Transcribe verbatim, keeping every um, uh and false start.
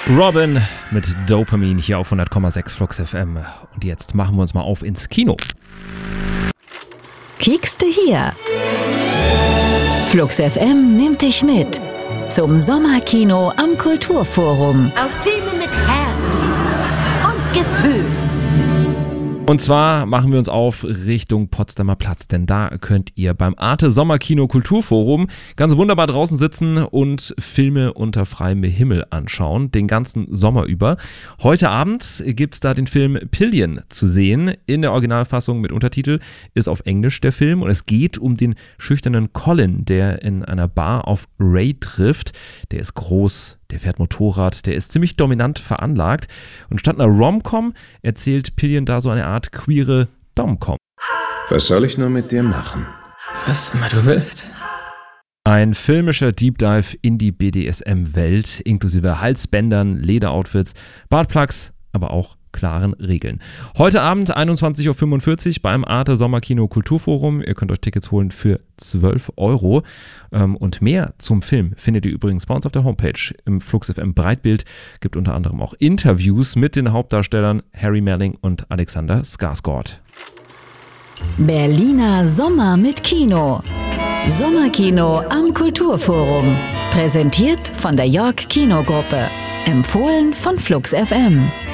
Robin mit Dopamine hier auf hundert Komma sechs Flux F M. Und jetzt machen wir uns mal auf ins Kino. Kiekste hier. Flux F M nimmt dich mit zum Sommerkino am Kulturforum. Auf Filme mit Herz und Gefühl. Und zwar machen wir uns auf Richtung Potsdamer Platz, denn da könnt ihr beim Arte Sommerkino Kulturforum ganz wunderbar draußen sitzen und Filme unter freiem Himmel anschauen, den ganzen Sommer über. Heute Abend gibt es da den Film Pillion zu sehen. In der Originalfassung mit Untertitel ist auf Englisch der Film und es geht um den schüchternen Colin, der in einer Bar auf Ray trifft. Der ist groß, der fährt Motorrad, der ist ziemlich dominant veranlagt. Und statt einer Rom-Com erzählt Pillion da so eine Art queere Dom-Com. Was soll ich nur mit dir machen? Was immer du willst. Ein filmischer Deep Dive in die B D S M-Welt, inklusive Halsbändern, Lederoutfits, Bartplugs, aber auch klaren Regeln. Heute Abend einundzwanzig Uhr fünfundvierzig beim Arte Sommerkino Kulturforum. Ihr könnt euch Tickets holen für zwölf Euro. Und mehr zum Film findet ihr übrigens bei uns auf der Homepage. Im Flux F M Breitbild gibt unter anderem auch Interviews mit den Hauptdarstellern Harry Melling und Alexander Skarsgård. Berliner Sommer mit Kino. Sommerkino am Kulturforum. Präsentiert von der York Kinogruppe. Empfohlen von Flux F M.